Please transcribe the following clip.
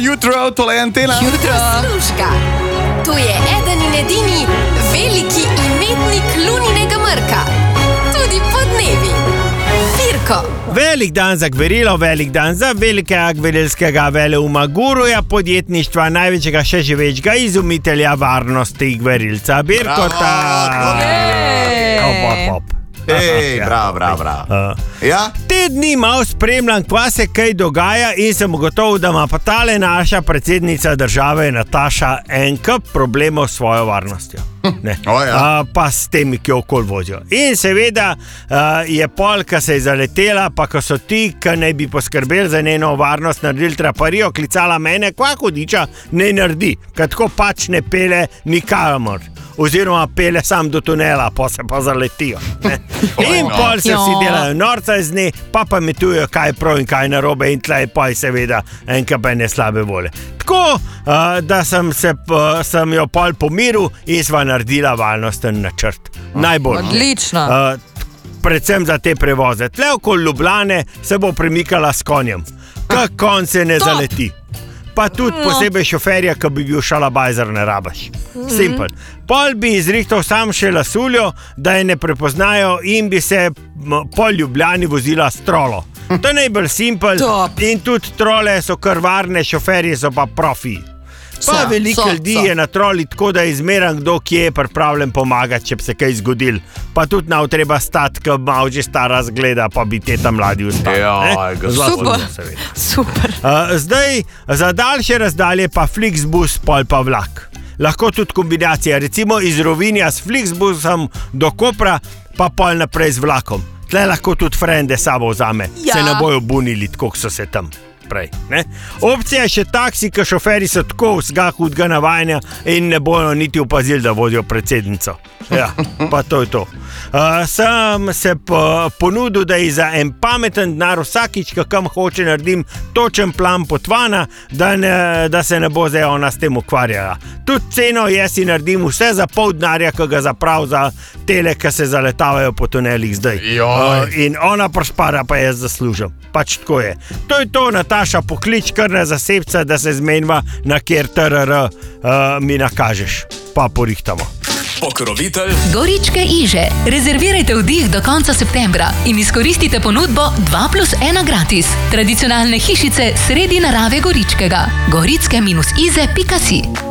Jutro, tole je Antena. Jutro, služka. To je eden in edini veliki imetnik luninega mrka. Tudi podnevi. Firko. Velik dan za gverilo, velik dan za velikega gverilskega veleuma guruja podjetništva, največjega še živečega izumitelja varnosti gverilca Birkota. Bravo. Ja? Te dni malo spremljam, kva se kaj dogaja in sem ugotovil, da ima pa tale naša predsednica države Nataša en kup problemov s svojo varnostjo. Pa s temi, ki jo okoli vozijo. In seveda je polka se je zaletela, pa ko so ti, ki naj bi poskrbeli za njeno varnost, naredili traparijo, klicala mene, kva hudiča ne naredi, ker tako pač ne pele nikamor. Oziroma pele sam do tunela, pa se pa zaletijo. In pol se vsi delajo norca iz nje, pa pametujejo, kaj je prav in kaj je narobe, in tlej pa je seveda enkapene slabe vole. Tako, da sem jo pol pomiril in sva naredila varnosten načrt. Najbolj. Odlično. Predvsem za te prevoze. Tle okoli Ljubljane se bo premikala s konjem. Kak konj se ne zaleti. Pa tudi posebej šoferja, ki bi bil šalabajzer, ne rabaš. Simple. Pol bi izrihtal sam še lasuljo, da je ne prepoznajo in bi se po Ljubljani vozila s trolo. To je najbolj simple. In tudi trole so kar varne, šoferji so pa profi. Pa veliko ljudi je na troli, tako da izmeram, kdo kje je pripravljen pomagati, če bi se kaj zgodil. Pa tudi nav treba stati, ko malo že stara zgleda, pa bi teta mladi ustali. Super. Zdaj, za daljše razdalje pa Flixbus, pol pa vlak. Lahko tudi kombinacija, recimo iz Rovinja s Flixbusom do Kopra, pa pol naprej z vlakom. Tle lahko tudi frende sabo vzame, se ne bojo bunili, tako so se tam. Opcija je še taksi, ker šoferi so tako vsega hudega navajanja in ne bojo niti opazili, da vozijo predsednico. Ja, pa to je to. Sem se ponudil, da je za en pameten denar vsakič, kam hoče naredim točen plan potvana, da se ne bo zdaj ona s tem ukvarjala. Tudi ceno jaz si naredim vse za pol denarja, ki ga zaprav za tele, ki se zaletavajo po tunelih zdaj. In ona pršpara, pa jaz zaslužim. Pač tako je. To je to, Nataša, poklič kar na zasebca, da se zmenjva, na kjer TRR mi nakažeš. Pa porihtamo. Pokrovitelj Goričke Iže. Rezervirajte vdih do konca septembra in izkoristite ponudbo 2+1 gratis. Tradicionalne hišice sredi narave Goričkega. Goritske-ize.si